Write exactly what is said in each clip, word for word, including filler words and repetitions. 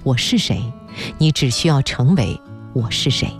我是谁，你只需要成为我是谁。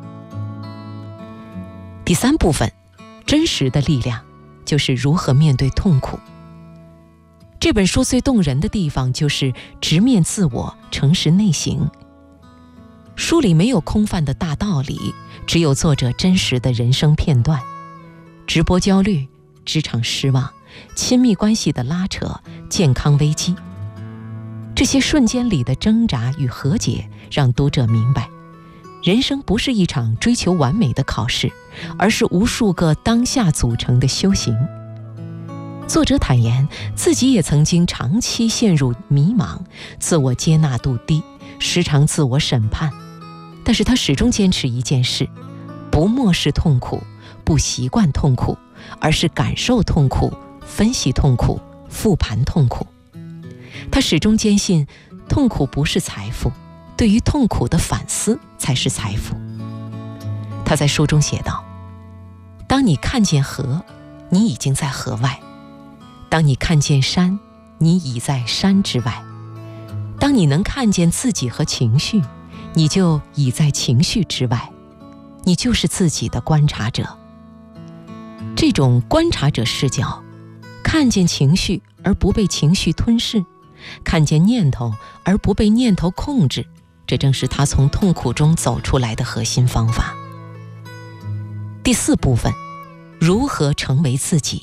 第三部分，真实的力量，就是如何面对痛苦。这本书最动人的地方就是直面自我，诚实内省。书里没有空泛的大道理，只有作者真实的人生片段。直播焦虑、职场失望、亲密关系的拉扯、健康危机，这些瞬间里的挣扎与和解，让读者明白，人生不是一场追求完美的考试，而是无数个当下组成的修行。作者坦言，自己也曾经长期陷入迷茫，自我接纳度低，时常自我审判。但是他始终坚持一件事，不漠视痛苦，不习惯痛苦，而是感受痛苦，分析痛苦，复盘痛苦。他始终坚信，痛苦不是财富，对于痛苦的反思才是财富。他在书中写道，当你看见河，你已经在河外；当你看见山，你已在山之外；当你能看见自己和情绪，你就已在情绪之外。你就是自己的观察者。这种观察者视角，看见情绪而不被情绪吞噬，看见念头而不被念头控制，这正是他从痛苦中走出来的核心方法。第四部分，如何成为自己。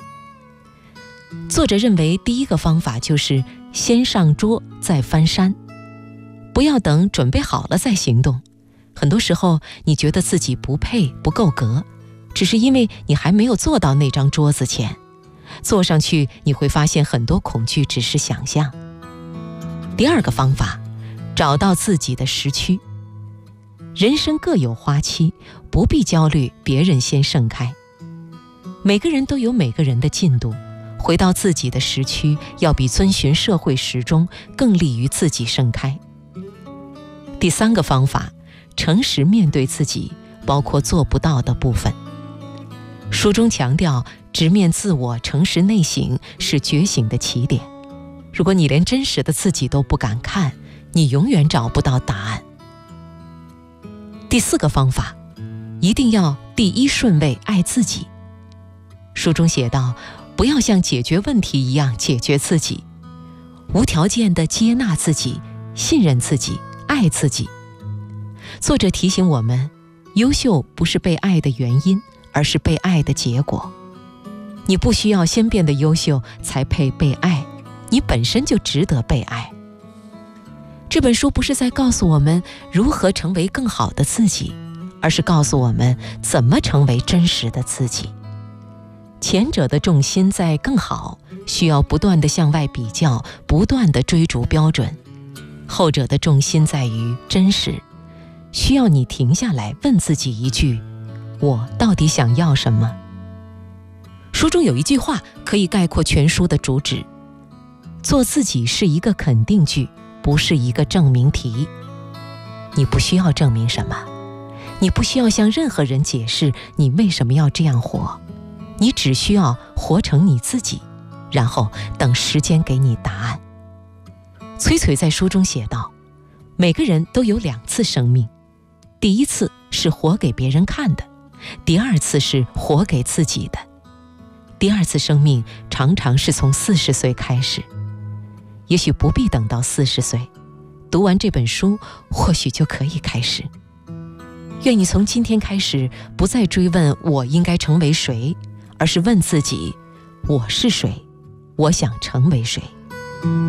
作者认为，第一个方法就是先上桌再翻山，不要等准备好了再行动。很多时候，你觉得自己不配、不够格，只是因为你还没有坐到那张桌子前。坐上去，你会发现很多恐惧只是想象。第二个方法，找到自己的时区。人生各有花期，不必焦虑别人先盛开。每个人都有每个人的进度，回到自己的时区，要比遵循社会时钟更利于自己盛开。第三个方法，诚实面对自己，包括做不到的部分。书中强调，直面自我，诚实内省是觉醒的起点。如果你连真实的自己都不敢看，你永远找不到答案。第四个方法，一定要第一顺位爱自己。书中写道，不要像解决问题一样解决自己，无条件地接纳自己，信任自己，爱自己。作者提醒我们，优秀不是被爱的原因，而是被爱的结果。你不需要先变得优秀才配被爱，你本身就值得被爱。这本书不是在告诉我们如何成为更好的自己，而是告诉我们怎么成为真实的自己。前者的重心在更好，需要不断地向外比较，不断地追逐标准；后者的重心在于真实，需要你停下来问自己一句，我到底想要什么？书中有一句话可以概括全书的主旨，做自己是一个肯定句，不是一个证明题。你不需要证明什么，你不需要向任何人解释你为什么要这样活，你只需要活成你自己，然后等时间给你答案。崔崔在书中写道，每个人都有两次生命，第一次是活给别人看的，第二次是活给自己的。第二次生命常常是从四十岁开始，也许不必等到四十岁，读完这本书或许就可以开始。愿你从今天开始不再追问我应该成为谁，而是问自己，我是谁，我想成为谁。